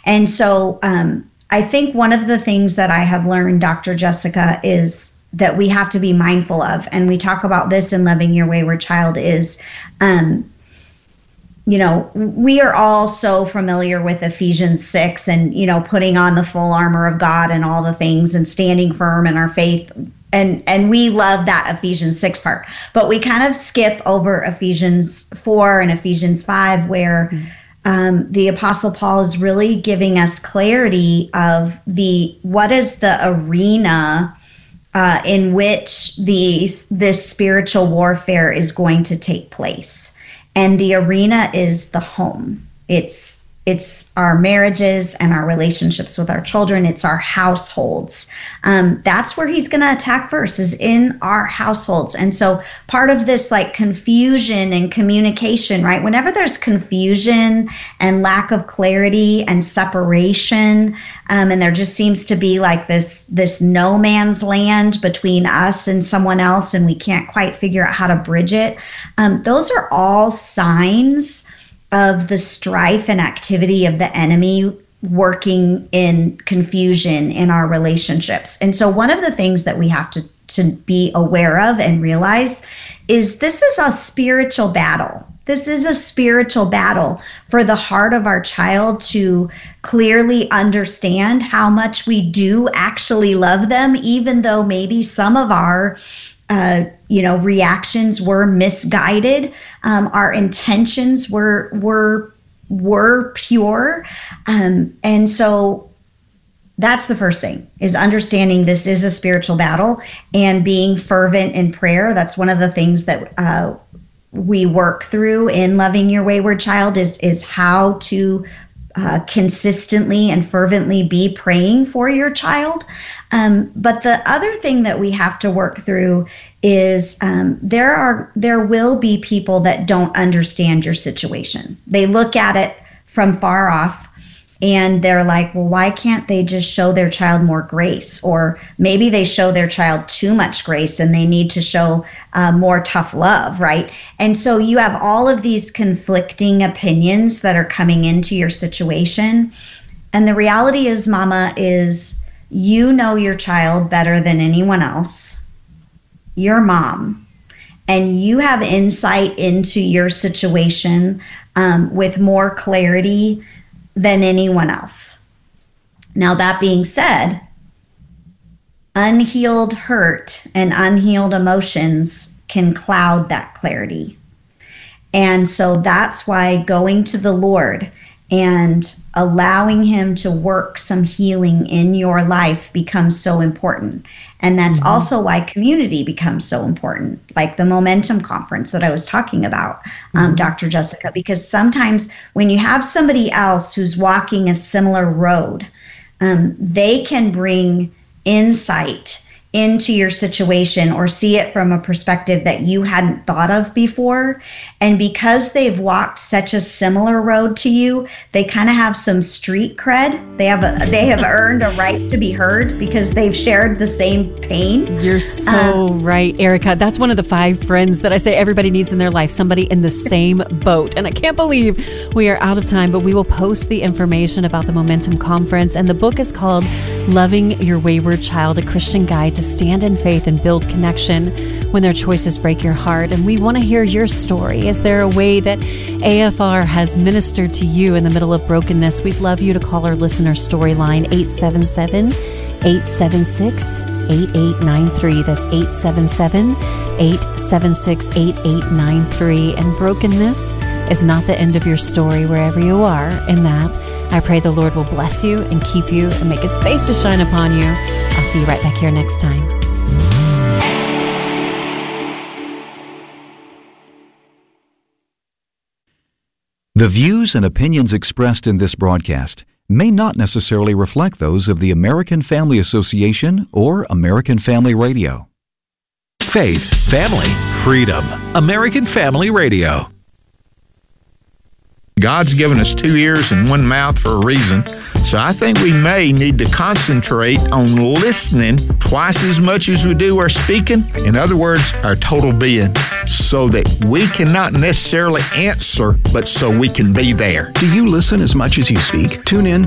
And so I think one of the things that I have learned, Dr. Jessica, is that we have to be mindful of, and we talk about this in Loving Your Wayward Child, is, we are all so familiar with Ephesians 6 and, putting on the full armor of God and all the things and standing firm in our faith. And we love that Ephesians 6 part, but we kind of skip over Ephesians 4 and Ephesians 5, where the Apostle Paul is really giving us clarity of what is the arena in which this spiritual warfare is going to take place. And the arena is the home. It's our marriages and our relationships with our children. It's our households. That's where he's going to attack first, is in our households. And so part of this like confusion and communication, right? Whenever there's confusion and lack of clarity and separation, and there just seems to be like this no man's land between us and someone else, and we can't quite figure out how to bridge it. Those are all signs of the strife and activity of the enemy working in confusion in our relationships. And so one of the things that we have to be aware of and realize is this is a spiritual battle. This is a spiritual battle for the heart of our child to clearly understand how much we do actually love them, even though maybe some of our reactions were misguided. Our intentions were pure. And so that's the first thing, is understanding this is a spiritual battle and being fervent in prayer. That's one of the things that we work through in Loving Your Wayward Child is how to consistently and fervently be praying for your child. But the other thing that we have to work through is there will be people that don't understand your situation. They look at it from far off and they're like, well, why can't they just show their child more grace? Or maybe they show their child too much grace and they need to show more tough love, right? And so you have all of these conflicting opinions that are coming into your situation. And the reality is, Mama, is you know your child better than anyone else. Your mom. And you have insight into your situation with more clarity than anyone else. Now, that being said, unhealed hurt and unhealed emotions can cloud that clarity. And so that's why going to the Lord and allowing him to work some healing in your life becomes so important. And that's also why community becomes so important, like the Momentum Conference that I was talking about, Dr. Jessica, because sometimes when you have somebody else who's walking a similar road, they can bring insight into your situation or see it from a perspective that you hadn't thought of before. And because they've walked such a similar road to you, they kind of have some street cred. They have earned a right to be heard because they've shared the same pain. You're so right, Erica. That's one of the 5 friends that I say everybody needs in their life, somebody in the same boat. And I can't believe we are out of time, but we will post the information about the Momentum Conference. And the book is called Loving Your Wayward Child, a Christian Guide to Stand in Faith and Build Connection when Their Choices Break Your Heart. And we want to hear your story. Is there a way that AFR has ministered to you in the middle of brokenness? We'd love you to call our listener storyline, 877-876-8893. That's 877-876-8893. And brokenness is not the end of your story wherever you are. In that, I pray the Lord will bless you and keep you and make his face to shine upon you. I'll see you right back here next time. The views and opinions expressed in this broadcast may not necessarily reflect those of the American Family Association or American Family Radio. Faith, family, freedom. American Family Radio. God's given us 2 ears and 1 mouth for a reason, so I think we may need to concentrate on listening twice as much as we do our speaking. In other words, our total being, so that we can not necessarily answer, but so we can be there. Do you listen as much as you speak? Tune in